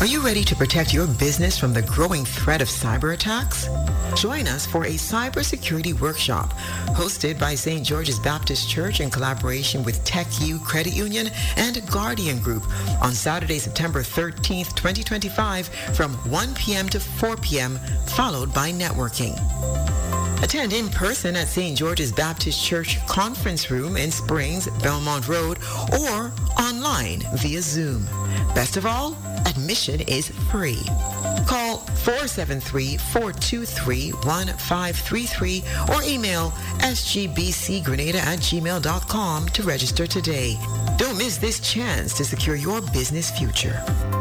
you ready to protect your business from the growing threat of cyber attacks? Join us for a cybersecurity workshop hosted by St. George's Baptist Church in collaboration with TechU Credit Union and Guardian Group on Saturday, September 13th, 2025 from 1 p.m. to 4 p.m., followed by networking. Attend in person at St. George's Baptist Church Conference Room in Springs, Belmont Road, or online via Zoom. Best of all, admission is free. Call 473-423-1533 or email sgbcgrenada@gmail.com to register today. Don't miss this chance to secure your business future.